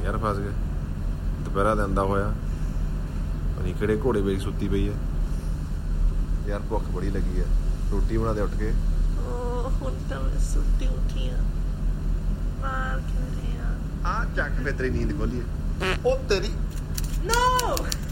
यार फस गए दोपहरा दिंदा होया पता किहड़े घोड़े बेच सुत्ती पई है यार भुख बड़ी लगी है रोटी बना दे उठ के चक फिर तेरी नींद खोली है ओ तेरी No!